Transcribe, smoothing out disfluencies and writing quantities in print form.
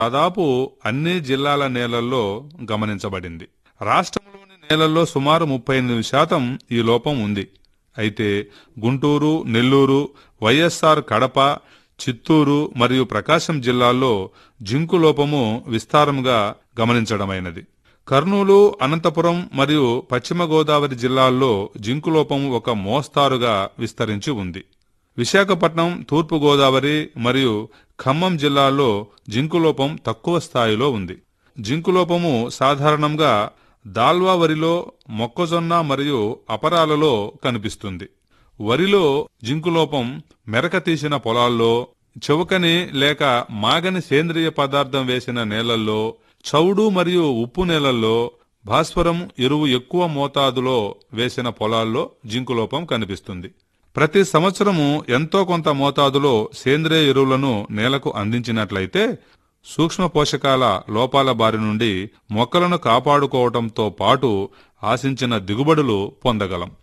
దాదాపు అన్ని జిల్లాల నేలల్లో గమనించబడింది. రాష్ట్రంలోని నేలల్లో సుమారు 38% ఈ లోపం ఉంది. అయితే గుంటూరు, నెల్లూరు, వైఎస్ఆర్ కడప, చిత్తూరు మరియు ప్రకాశం జిల్లాల్లో జింకు లోపము విస్తారంగా గమనించడమైనది. కర్నూలు, అనంతపురం మరియు పశ్చిమ గోదావరి జిల్లాల్లో జింకు లోపం ఒక మోస్తారుగా విస్తరించి ఉంది. విశాఖపట్నం, తూర్పు గోదావరి మరియు ఖమ్మం జిల్లాల్లో జింకు లోపం తక్కువ స్థాయిలో ఉంది. జింకు లోపము సాధారణంగా దాల్వా వరిలో, మొక్కజొన్న మరియు అపరాలలో కనిపిస్తుంది. వరిలో జింకు లోపం మెరక తీసిన పొలాల్లో, చౌకని లేక మాగని సేంద్రియ పదార్థం వేసిన నేలల్లో, చౌడు మరియు ఉప్పు నేలల్లో, భాస్వరం ఎరువు ఎక్కువ మోతాదులో వేసిన పొలాల్లో జింకు లోపం కనిపిస్తుంది. ప్రతి సంవత్సరము ఎంతో కొంత మోతాదులో సేంద్రియ ఎరువులను నేలకు అందించినట్లయితే సూక్ష్మ పోషకాల లోపాల బారి నుండి మొక్కలను కాపాడుకోవడంతో పాటు ఆశించిన దిగుబడులు పొందగలం.